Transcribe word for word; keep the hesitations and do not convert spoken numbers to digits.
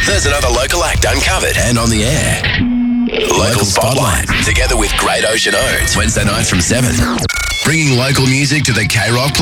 There's another local act uncovered and on the air. Local Spotlight, together with Great Ocean Oats, Wednesday nights from seven. Bringing local music to the K-Rock